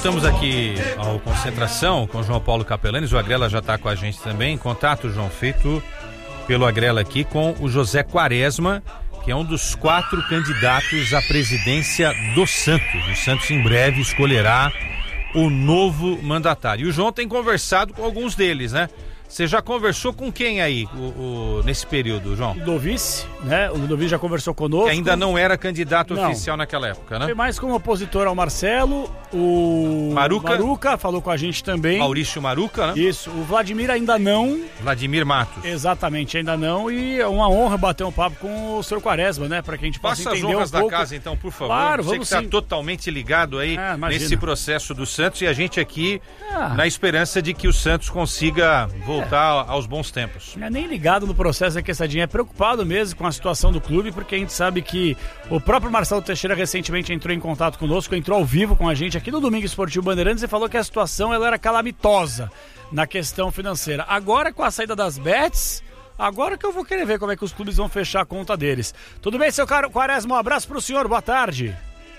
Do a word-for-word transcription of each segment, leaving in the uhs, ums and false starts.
Estamos aqui ao Concentração com o João Paulo Capelanes, o Agrela já está com a gente também. Contato, João, feito pelo Agrela aqui com o José Quaresma, que é um dos quatro candidatos à presidência do Santos. O Santos em breve escolherá o novo mandatário. E o João tem conversado com alguns deles, né? Você já conversou com quem aí o, o, nesse período, João? Ludovice, né? O Ludovice já conversou conosco. Que ainda não era candidato não. oficial naquela época, né? Foi mais como opositor ao Marcelo. O Maruca. Maruca falou com a gente também. Maurício Maruca, né? Isso. O Vladimir ainda não. Vladimir Matos. Exatamente, ainda não. E é uma honra bater um papo com o senhor Quaresma, né? Para que a gente possa Passa entender as honras um pouco da casa, então, por favor. Claro, Você vamos que está sim. totalmente ligado aí ah, nesse processo do Santos e a gente aqui ah. na esperança de que o Santos consiga voltar é. aos bons tempos. Não é nem ligado no processo aqui, Sadinha, é preocupado mesmo com a situação do clube, porque a gente sabe que o próprio Marcelo Teixeira recentemente entrou em contato conosco, entrou ao vivo com a gente aqui no Domingo Esportivo Bandeirantes e falou que a situação ela era calamitosa na questão financeira. Agora com a saída das bets, agora que eu vou querer ver como é que os clubes vão fechar a conta deles. Tudo bem, seu Quaresma? Um abraço pro senhor, boa tarde.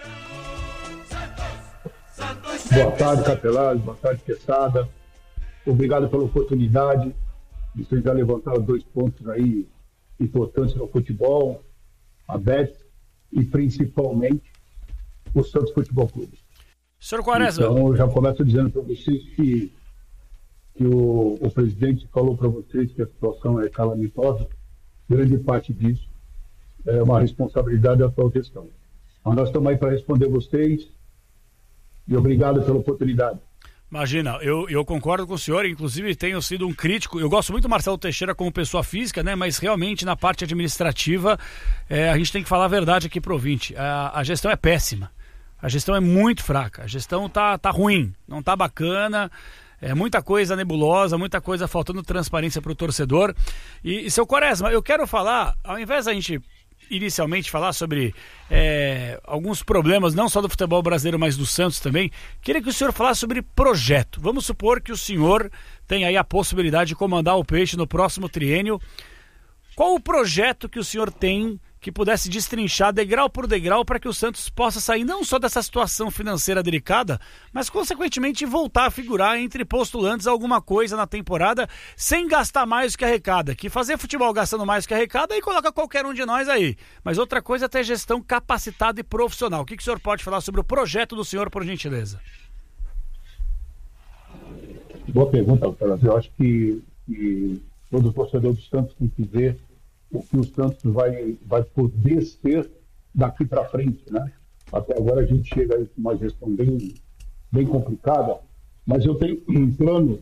Boa tarde, Capelanes, boa tarde, Quesada. Obrigado pela oportunidade. Vocês já levantaram dois pontos aí importantes no futebol, a B E T e principalmente o Santos Futebol Clube. Senhor Quaresma. Então eu já começo dizendo para vocês que, que o, o presidente falou para vocês que a situação é calamitosa. Grande parte disso é uma responsabilidade da atual gestão. Mas nós estamos aí para responder vocês e obrigado pela oportunidade. Imagina, eu, eu concordo com o senhor, inclusive tenho sido um crítico, eu gosto muito do Marcelo Teixeira como pessoa física, né? Mas realmente na parte administrativa é, a gente tem que falar a verdade aqui pro ouvinte, a, a gestão é péssima, a gestão é muito fraca, a gestão tá, tá ruim, não tá bacana, é muita coisa nebulosa, muita coisa faltando transparência pro torcedor. E, e seu Quaresma, eu quero falar, ao invés da gente inicialmente falar sobre é, alguns problemas, não só do futebol brasileiro, mas do Santos também, queria que o senhor falasse sobre projeto. Vamos supor que o senhor tem aí a possibilidade de comandar o Peixe no próximo triênio. Qual o projeto que o senhor tem que pudesse destrinchar degrau por degrau para que o Santos possa sair não só dessa situação financeira delicada, mas consequentemente voltar a figurar entre postulantes a alguma coisa na temporada sem gastar mais do que arrecada? Que fazer futebol gastando mais do que arrecada aí coloca qualquer um de nós aí. Mas outra coisa é ter gestão capacitada e profissional. O que, que o senhor pode falar sobre o projeto do senhor, por gentileza? Boa pergunta, Alfredo. Eu acho que, que todo torcedor do Santos tem que ver o que o Santos vai, vai poder ser daqui para frente, né? Até agora a gente chega aí com uma gestão bem, bem complicada, mas eu tenho um plano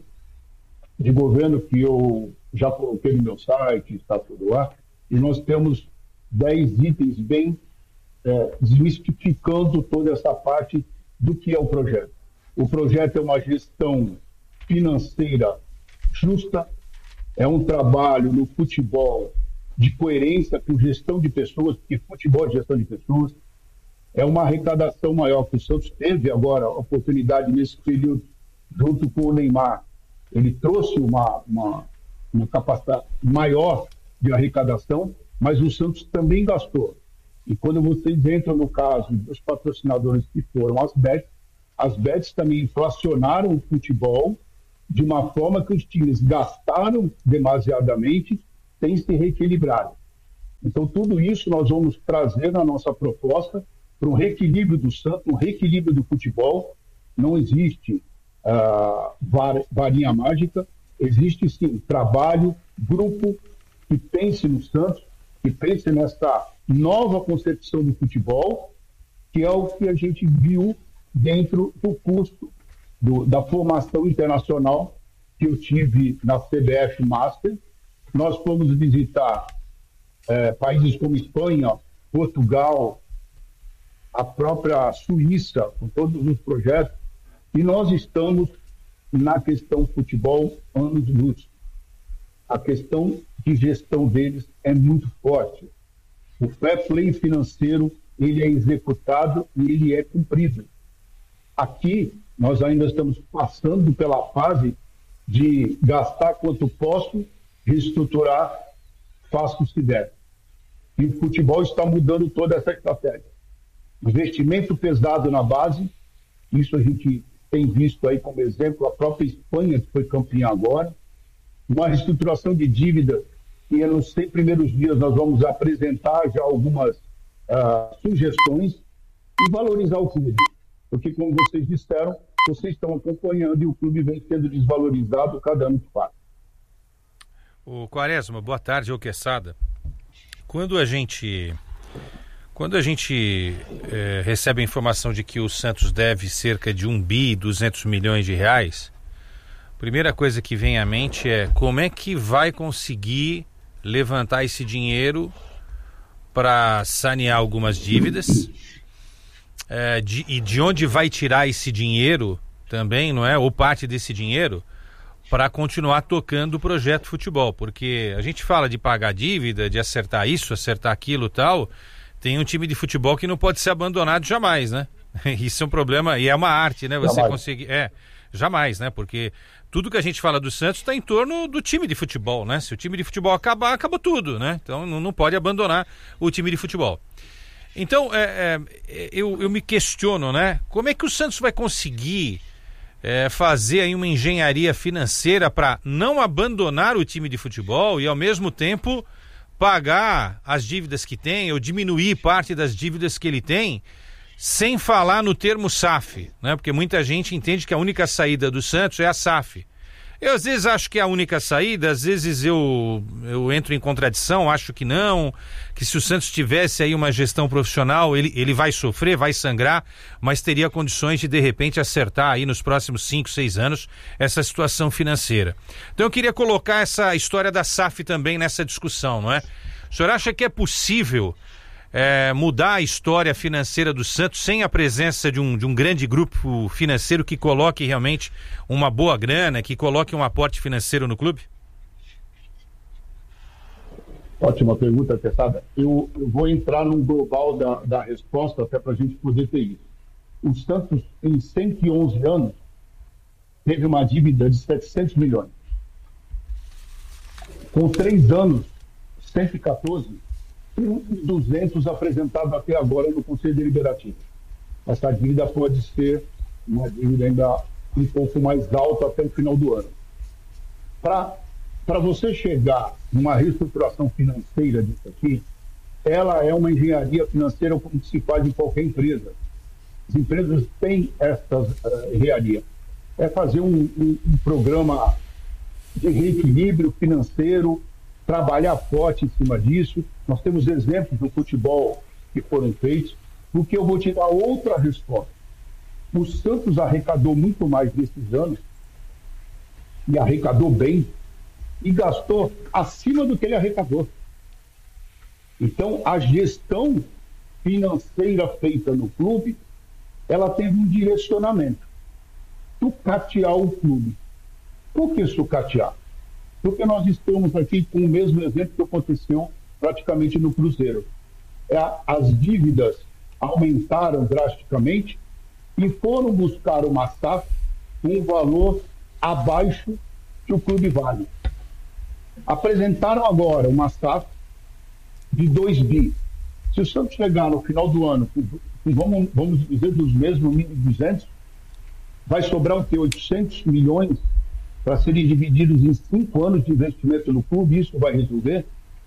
de governo que eu já coloquei no meu site, está tudo lá, e nós temos dez itens bem é, desmistificando toda essa parte do que é o projeto. O projeto é uma gestão financeira justa, é um trabalho no futebol de coerência com gestão de pessoas, porque futebol é gestão de pessoas, é uma arrecadação maior que o Santos teve agora a oportunidade nesse período, junto com o Neymar. Ele trouxe uma, uma, uma capacidade maior de arrecadação, mas o Santos também gastou. E quando vocês entram no caso dos patrocinadores que foram as bets, as bets também inflacionaram o futebol de uma forma que os times gastaram demasiadamente sem se reequilibrar. Então, tudo isso nós vamos trazer na nossa proposta para um reequilíbrio do Santos, um reequilíbrio do futebol. Não existe uh, var, varinha mágica, existe sim trabalho, grupo que pense no Santos, que pense nessa nova concepção do futebol, que é o que a gente viu dentro do curso do, da formação internacional que eu tive na C B F Master. Nós fomos visitar é, países como Espanha, Portugal, a própria Suíça, com todos os projetos, e nós estamos na questão futebol anos-luz. A questão de gestão deles é muito forte. O fair play financeiro, ele é executado e ele é cumprido. Aqui, nós ainda estamos passando pela fase de gastar quanto posso, reestruturar, faço se der. E o futebol está mudando toda essa estratégia. Investimento pesado na base, isso a gente tem visto aí como exemplo a própria Espanha, que foi campeã agora, uma reestruturação de dívida que nos cem primeiros dias nós vamos apresentar já algumas uh, sugestões e valorizar o clube. Porque, como vocês disseram, vocês estão acompanhando e o clube vem sendo desvalorizado cada ano que passa. O Quaresma, boa tarde, ô Quesada. Quando a gente, quando a gente é, recebe a informação de que o Santos deve cerca de um bi e duzentos milhões de reais, a primeira coisa que vem à mente é como é que vai conseguir levantar esse dinheiro para sanear algumas dívidas, é, de, e de onde vai tirar esse dinheiro também, não é? Ou parte desse dinheiro para continuar tocando o projeto futebol, porque a gente fala de pagar dívida, de acertar isso, acertar aquilo e tal, tem um time de futebol que não pode ser abandonado jamais, né? Isso é um problema, e é uma arte, né? Você jamais. conseguir... É, jamais, né? Porque tudo que a gente fala do Santos está em torno do time de futebol, né? Se o time de futebol acabar, acabou tudo, né? Então não, não pode abandonar o time de futebol. Então, é, é, eu, eu me questiono, né? Como é que o Santos vai conseguir É, fazer aí uma engenharia financeira para não abandonar o time de futebol e ao mesmo tempo pagar as dívidas que tem ou diminuir parte das dívidas que ele tem, sem falar no termo S A F, né? Porque muita gente entende que a única saída do Santos é a S A F. Eu às vezes acho que é a única saída, às vezes eu, eu entro em contradição, acho que não, que se o Santos tivesse aí uma gestão profissional, ele, ele vai sofrer, vai sangrar, mas teria condições de de repente acertar aí nos próximos cinco, seis anos essa situação financeira. Então eu queria colocar essa história da S A F também nessa discussão, não é? O senhor acha que é possível É, mudar a história financeira do Santos sem a presença de um, de um grande grupo financeiro que coloque realmente uma boa grana, que coloque um aporte financeiro no clube? Ótima pergunta, Quesada. Eu, eu vou entrar num global da, da resposta até para a gente poder ter isso. O Santos, em cento e onze anos, teve uma dívida de setecentos milhões. Com três anos, cento e quatorze, duzentos apresentados até agora no Conselho Deliberativo. Essa dívida pode ser uma dívida ainda um pouco mais alta até o final do ano. Para você chegar numa reestruturação financeira disso aqui, ela é uma engenharia financeira como se faz em qualquer empresa. As empresas têm essa uh, engenharia. É fazer um, um, um programa de reequilíbrio financeiro, trabalhar forte em cima disso. Nós temos exemplos do futebol que foram feitos, porque eu vou te dar outra resposta. O Santos arrecadou muito mais nesses anos, e arrecadou bem, e gastou acima do que ele arrecadou. Então, a gestão financeira feita no clube, ela teve um direcionamento. Sucatear o clube. Por que sucatear? Porque nós estamos aqui com o mesmo exemplo que aconteceu praticamente no Cruzeiro. É, as dívidas aumentaram drasticamente e foram buscar uma S A F com um valor abaixo que o clube vale. Apresentaram agora uma S A F de dois bi. Se o Santos chegar no final do ano, vamos, vamos dizer, dos mesmos mil e duzentos, vai sobrar o quê? oitocentos milhões para serem divididos em cinco anos de investimento no clube. Isso vai resolver?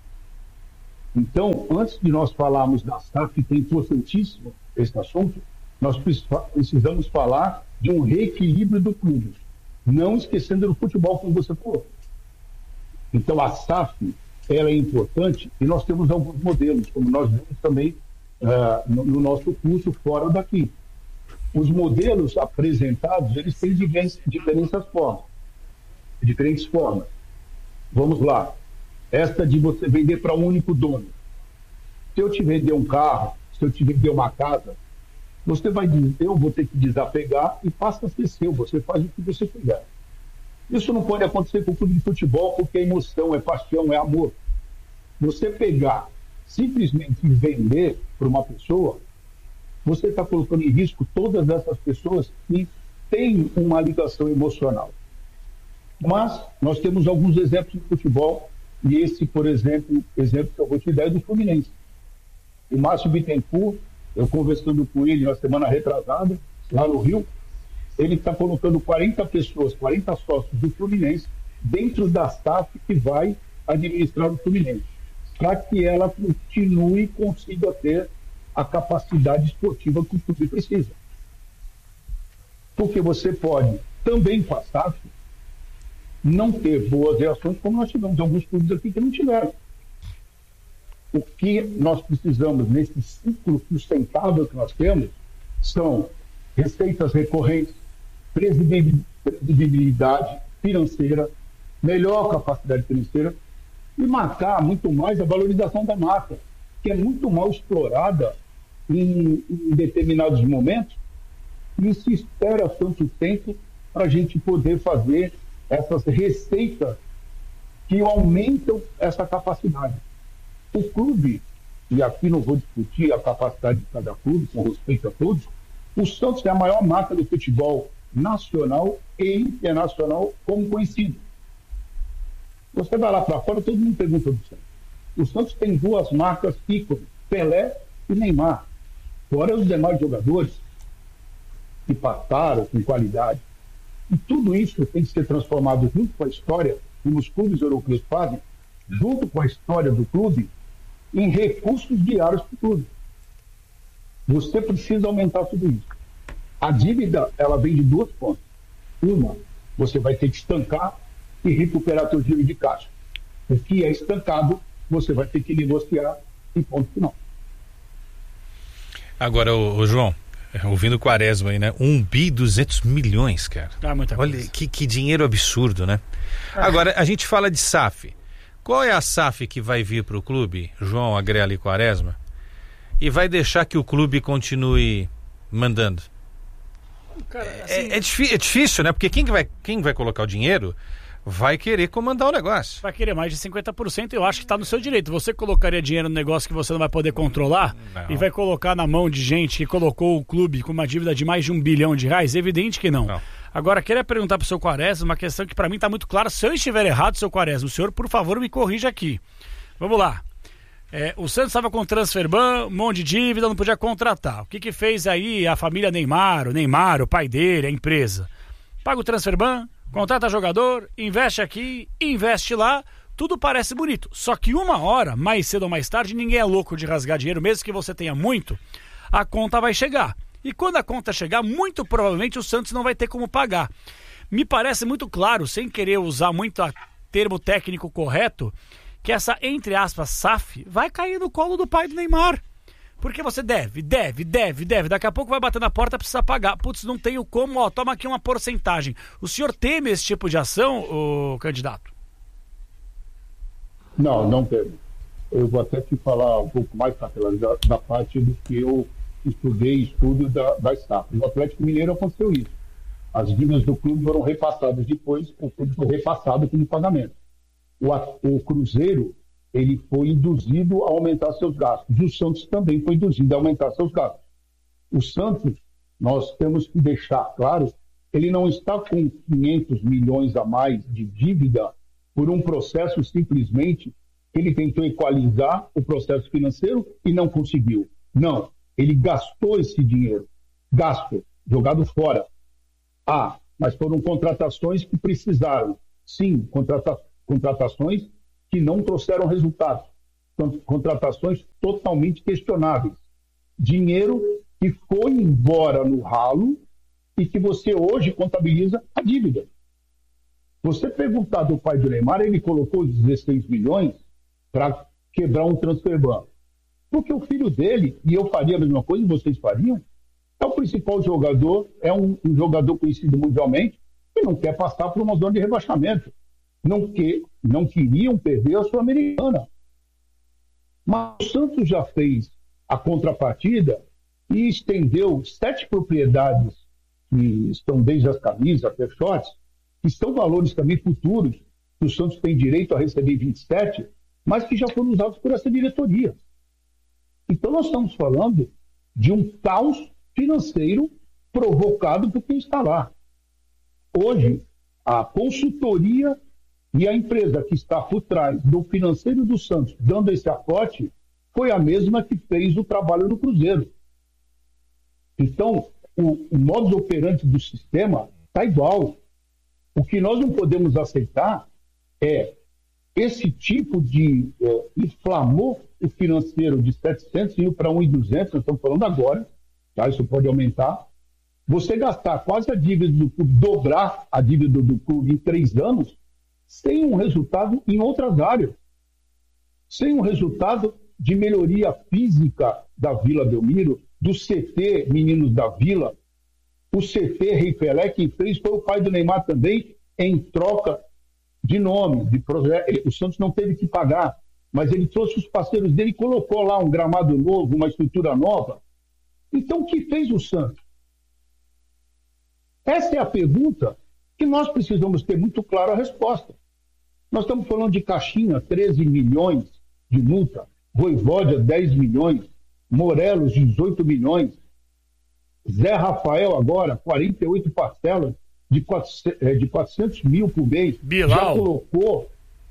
Então, antes de nós falarmos da S A F, que é importantíssimo esse assunto, nós precisamos falar de um reequilíbrio do clube, não esquecendo do futebol, como você falou. Então, a S A F, ela é importante e nós temos alguns modelos, como nós vimos também uh, no, no nosso curso fora daqui. Os modelos apresentados, eles têm diferentes, diferentes formas. Diferentes formas. Vamos lá. Esta de você vender para um único dono. Se eu te vender um carro, se eu te vender uma casa, você vai dizer, eu vou ter que desapegar e passa a ser seu, você faz o que você quiser. Isso não pode acontecer com o clube de futebol, porque é emoção, é paixão, é amor. Você pegar, simplesmente vender para uma pessoa, você está colocando em risco todas essas pessoas que têm uma ligação emocional. Mas nós temos alguns exemplos de futebol, e esse, por exemplo, exemplo que eu vou te dar é do Fluminense. O Márcio Bittencourt, eu conversando com ele na semana retrasada, lá no Rio, ele está colocando quarenta pessoas, quarenta sócios do Fluminense dentro da S A F que vai administrar o Fluminense, para que ela continue e consiga ter a capacidade esportiva que o clube precisa. Porque você pode, também com a S A F, não ter boas reações, como nós tivemos alguns clubes aqui que não tiveram. O que nós precisamos nesse ciclo sustentável que nós temos são receitas recorrentes, previsibilidade financeira, melhor capacidade financeira e marcar muito mais a valorização da marca, que é muito mal explorada em, em determinados momentos e se espera tanto tempo para a gente poder fazer essas receitas que aumentam essa capacidade. O clube, e aqui não vou discutir a capacidade de cada clube, com respeito a todos, o Santos é a maior marca do futebol nacional e internacional como conhecido. Você vai lá para fora, todo mundo pergunta do Santos. O Santos tem duas marcas ícones, Pelé e Neymar. Fora os demais jogadores que passaram com qualidade. E tudo isso tem que ser transformado junto com a história, como os clubes europeus fazem, junto com a história do clube, em recursos diários para o clube. Você precisa aumentar tudo isso. A dívida, ela vem de duas pontas. Uma, você vai ter que estancar e recuperar seu giro de caixa. O que é estancado, você vai ter que negociar em ponto final. Agora, o, o João, ouvindo o Quaresma aí, né? um bi duzentos milhões, cara. Ah, muita coisa. Olha, que, que dinheiro absurdo, né? Ah. Agora, a gente fala de S A F. Qual é a S A F que vai vir para o clube, João, Agrela e Quaresma, e vai deixar que o clube continue mandando? Cara, assim... é, é, é difícil, né? Porque quem vai, quem vai colocar o dinheiro vai querer comandar o negócio. Vai querer mais de cinquenta por cento, eu acho que está no seu direito. Você colocaria dinheiro no negócio que você não vai poder controlar não. E vai colocar na mão de gente que colocou o clube com uma dívida de mais de um bilhão de reais? Evidente que não. não. Agora, queria perguntar para o seu Quaresma uma questão que para mim está muito clara. Se eu estiver errado, seu Quaresma, o senhor, por favor, me corrija aqui. Vamos lá. É, o Santos estava com transferban, um monte de dívida, não podia contratar. O que que fez aí a família Neymar, o Neymar, o pai dele, a empresa? Paga o transferban, contrata jogador, investe aqui, investe lá, tudo parece bonito. Só que uma hora, mais cedo ou mais tarde, ninguém é louco de rasgar dinheiro, mesmo que você tenha muito, a conta vai chegar. E quando a conta chegar, muito provavelmente o Santos não vai ter como pagar. Me parece muito claro, sem querer usar muito o termo técnico correto, que essa, entre aspas, S A F vai cair no colo do pai do Neymar. Porque você deve, deve, deve, deve. Daqui a pouco vai bater na porta, precisa pagar. Putz, não tenho como, ó, toma aqui uma porcentagem. O senhor teme esse tipo de ação, ô, candidato? Não, não temo. Eu vou até te falar um pouco mais, Capela, da, da parte do que eu estudei, estudo da, da S A F. No Atlético Mineiro aconteceu isso. As dívidas do clube foram repassadas depois, o clube foi repassado como pagamento. O, o Cruzeiro, ele foi induzido a aumentar seus gastos. O Santos também foi induzido a aumentar seus gastos. O Santos, nós temos que deixar claro, ele não está com quinhentos milhões a mais de dívida por um processo simplesmente que ele tentou equalizar o processo financeiro e não conseguiu. Não, ele gastou esse dinheiro, gasto, jogado fora. Ah, mas foram contratações que precisaram. Sim, contrata- contratações que não trouxeram resultados. São contratações totalmente questionáveis. Dinheiro que foi embora no ralo e que você hoje contabiliza a dívida. Você perguntar do pai do Neymar, ele colocou dezesseis milhões para quebrar um transferban. Porque o filho dele, e eu faria a mesma coisa, vocês fariam, é o principal jogador, é um, um jogador conhecido mundialmente e não quer passar por uma zona de rebaixamento. Não, que, não queriam perder a Sul-Americana. Mas o Santos já fez a contrapartida e estendeu sete propriedades que estão desde as camisas até shorts, que são valores também futuros, que o Santos tem direito a receber vinte e sete, mas que já foram usados por essa diretoria. Então nós estamos falando de um caos financeiro provocado por quem está lá. Hoje, a consultoria e a empresa que está por trás do financeiro do Santos, dando esse aporte, foi a mesma que fez o trabalho no Cruzeiro. Então, o, o modus operandi do sistema está igual. O que nós não podemos aceitar é esse tipo de é, inflamou o financeiro de setecentos e para um e duzentos, nós estamos falando agora, tá? Isso pode aumentar. Você gastar quase a dívida do clube, dobrar a dívida do clube em três anos, sem um resultado em outras áreas. Sem um resultado de melhoria física da Vila Belmiro, do C T Meninos da Vila, o C T Rei Pelé, quem fez foi o pai do Neymar também, em troca de nome, de projeto. O Santos não teve que pagar, mas ele trouxe os parceiros dele e colocou lá um gramado novo, uma estrutura nova. Então, o que fez o Santos? Essa é a pergunta que nós precisamos ter muito clara a resposta. Nós estamos falando de Caixinha, treze milhões de multa, Voivoda, dez milhões, Morelos, dezoito milhões, Zé Rafael agora, quarenta e oito parcelas de quatrocentos mil por mês. Bilal. Já colocou...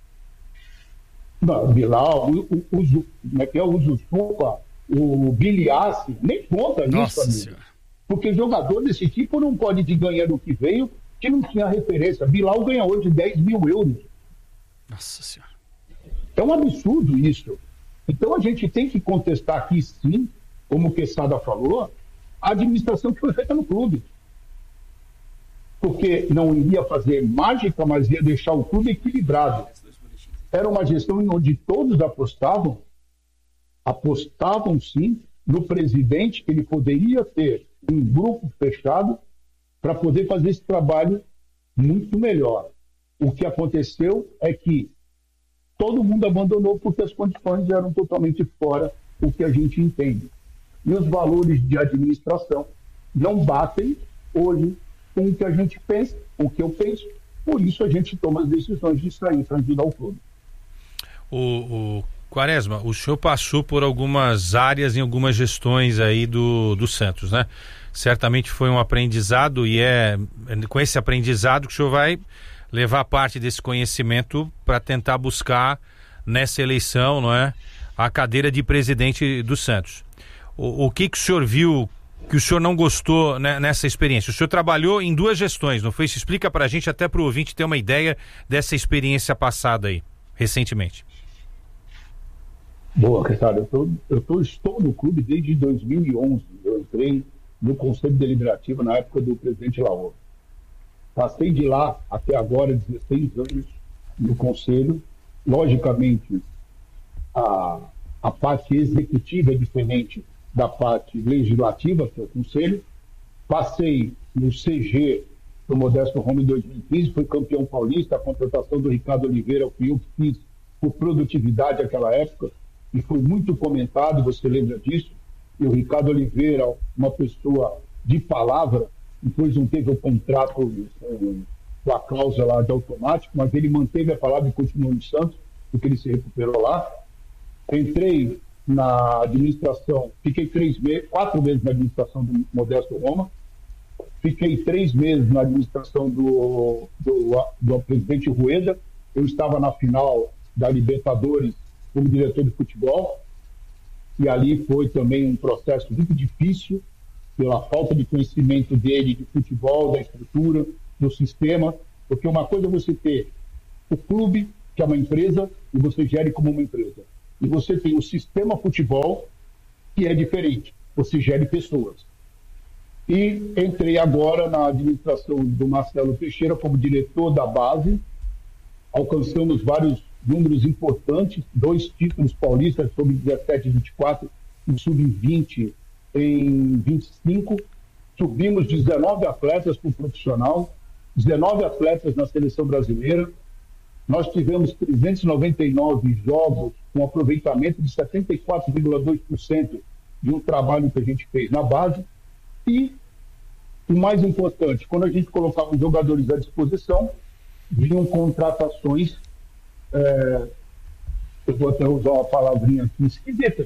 Não, Bilal, o, o, o, como é que é? O Zuzupa, o Biliassi, nem conta isso, Nossa amigo. Senhora. Porque jogador desse tipo não pode de ganhar do que veio, que não tinha referência. Bilal ganha hoje dez mil euros. Nossa Senhora. É um absurdo isso. Então a gente tem que contestar aqui, sim, como o Quesada falou, a administração que foi feita no clube. Porque não iria fazer mágica, mas ia deixar o clube equilibrado. Era uma gestão onde todos apostavam, apostavam sim, no presidente, que ele poderia ter um grupo fechado para poder fazer esse trabalho muito melhor. O que aconteceu é que todo mundo abandonou porque as condições eram totalmente fora do que a gente entende. E os valores de administração não batem hoje com o que a gente pensa, com o que eu penso. Por isso a gente toma as decisões de sair para ajudar o clube. O, o Quaresma, o senhor passou por algumas áreas em algumas gestões aí do, do Santos, né? Certamente foi um aprendizado e é com esse aprendizado que o senhor vai levar parte desse conhecimento para tentar buscar nessa eleição, não é, a cadeira de presidente do Santos. O, o que que o senhor viu que o senhor não gostou, né, nessa experiência? O senhor trabalhou em duas gestões, não foi? Se explica para a gente, até para o ouvinte ter uma ideia dessa experiência passada aí, recentemente. Boa, Ricardo. Eu, tô, eu tô, estou no clube desde dois mil e onze. Eu entrei no Conselho Deliberativo na época do presidente Laor. Passei de lá até agora dezesseis anos no Conselho. Logicamente, a, a parte executiva é diferente da parte legislativa, que é o Conselho. Passei no C G do Modesto Roma em dois mil e quinze, fui campeão paulista. A contratação do Ricardo Oliveira, que eu fiz por produtividade naquela época, e foi muito comentado, você lembra disso? E o Ricardo Oliveira, uma pessoa de palavra, depois não teve o contrato com a cláusula de automático, mas ele manteve a palavra e continuou no Santos, porque ele se recuperou lá. Entrei na administração, fiquei três meses, quatro meses na administração do Modesto Roma, fiquei três meses na administração do, do, do presidente Rueda. Eu estava na final da Libertadores como diretor de futebol, e ali foi também um processo muito difícil, pela falta de conhecimento dele de futebol, da estrutura, do sistema, porque uma coisa é você ter o clube, que é uma empresa, e você gere como uma empresa. E você tem o sistema futebol, que é diferente, você gere pessoas. E entrei agora na administração do Marcelo Teixeira como diretor da base, alcançamos vários números importantes, dois títulos paulistas, sob dezessete e vinte e quatro, e sub vinte em vinte e cinco. Subimos dezenove atletas para o profissional, dezenove atletas na seleção brasileira. Nós tivemos trezentos e noventa e nove jogos com aproveitamento de setenta e quatro vírgula dois por cento de um trabalho que a gente fez na base. E o mais importante, quando a gente colocava os jogadores à disposição, vinham contratações, é, eu vou até usar uma palavrinha aqui, esquisitas.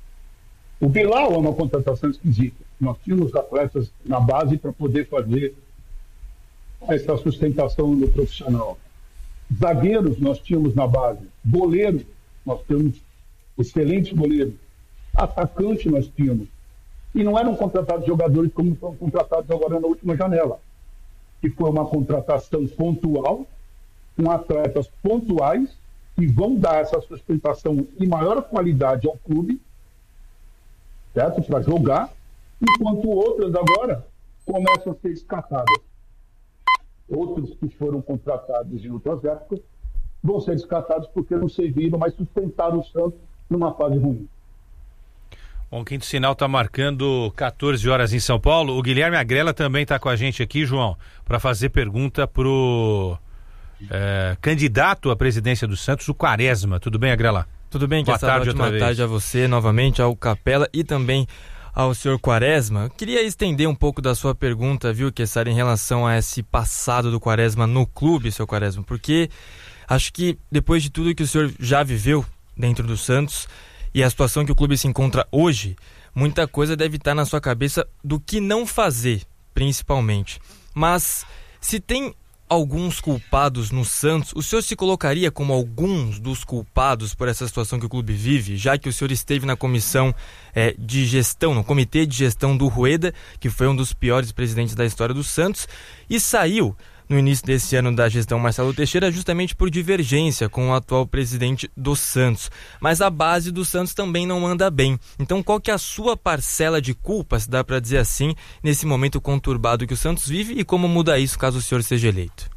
O Bilal é uma contratação esquisita. Nós tínhamos atletas na base para poder fazer essa sustentação no profissional. Zagueiros nós tínhamos na base. Goleiro, nós temos excelentes goleiros. Atacante nós tínhamos. E não eram contratados jogadores como foram contratados agora na última janela, que foi uma contratação pontual, com atletas pontuais, que vão dar essa sustentação e maior qualidade ao clube, certo? Para jogar, enquanto outras agora começam a ser descartadas. Outros que foram contratados em outras épocas vão ser descartados porque não serviram, mas sustentaram o Santos numa fase ruim. Bom, Quinto Sinal está marcando quatorze horas em São Paulo. O Guilherme Agrela também está com a gente aqui, João, para fazer pergunta pro é, candidato à presidência do Santos, o Quaresma. Tudo bem, Agrela? Tudo bem, boa tarde, ótima outra tarde vez. a você novamente, ao Capela e também ao senhor Quaresma. Queria estender um pouco da sua pergunta, viu, Kessara, em relação a esse passado do Quaresma no clube, seu Quaresma, porque acho que depois de tudo que o senhor já viveu dentro do Santos e a situação que o clube se encontra hoje, muita coisa deve estar na sua cabeça do que não fazer, principalmente. Mas se tem alguns culpados no Santos, o senhor se colocaria como alguns dos culpados por essa situação que o clube vive, já que o senhor esteve na comissão é, de gestão, no comitê de gestão do Rueda, que foi um dos piores presidentes da história do Santos, e saiu no início desse ano da gestão Marcelo Teixeira justamente por divergência com o atual presidente do Santos. Mas a base do Santos também não anda bem. Então qual que é a sua parcela de culpa, se dá para dizer assim, nesse momento conturbado que o Santos vive, e como muda isso caso o senhor seja eleito?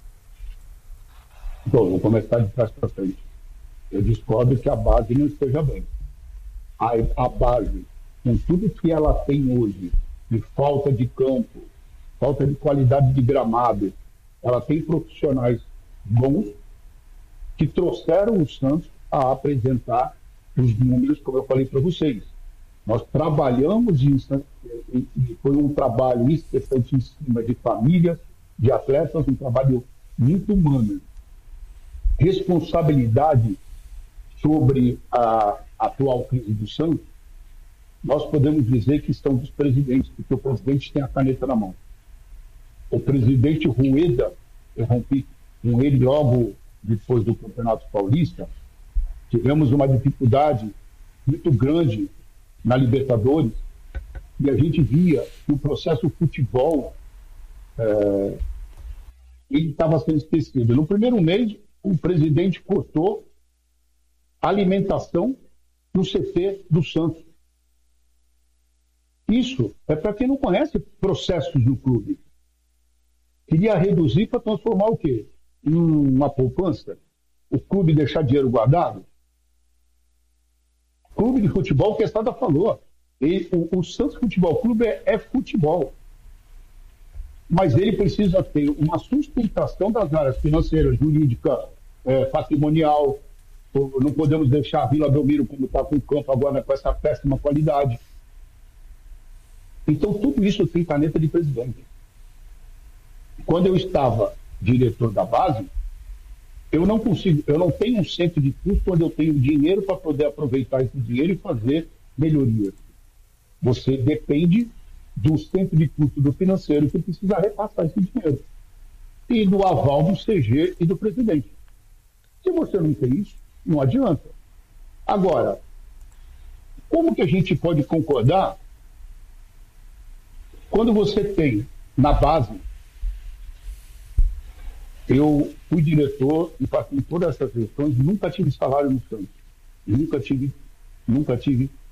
Bom, vou começar de trás para frente. Eu discordo que a base não esteja bem. A, a base, com tudo que ela tem hoje, de falta de campo, falta de qualidade de gramado, ela tem profissionais bons que trouxeram o Santos a apresentar os números, como eu falei para vocês. Nós trabalhamos isso, e foi um trabalho incessante em cima de famílias, de atletas, um trabalho muito humano. Responsabilidade sobre a atual crise do Santos, nós podemos dizer que estão dos presidentes, porque o presidente tem a caneta na mão. O presidente Rueda, eu rompi com ele logo depois do Campeonato Paulista, tivemos uma dificuldade muito grande na Libertadores, e a gente via que o processo futebol é, ele estava sendo esquecido. No primeiro mês, o presidente cortou a alimentação no C T do Santos. Isso é para quem não conhece processos do clube. Queria reduzir para transformar o quê? Em uma poupança? O clube deixar dinheiro guardado? Clube de futebol, que a Estrada falou. Ele, o, o Santos Futebol Clube é, é futebol. Mas ele precisa ter uma sustentação das áreas financeira, jurídica, é, patrimonial. Não podemos deixar a Vila Belmiro como está com o campo agora com essa péssima qualidade. Então, tudo isso tem caneta de presidente. Quando eu estava diretor da base, eu não consigo, eu não tenho um centro de custo onde eu tenho dinheiro para poder aproveitar esse dinheiro e fazer melhorias. Você depende do centro de custo do financeiro que precisa repassar esse dinheiro. E do aval do C G e do presidente. Se você não tem isso, não adianta. Agora, como que a gente pode concordar quando você tem na base? Eu fui diretor e passei todas essas gestões, nunca tive salário no Santos. Nunca tive, nunca tive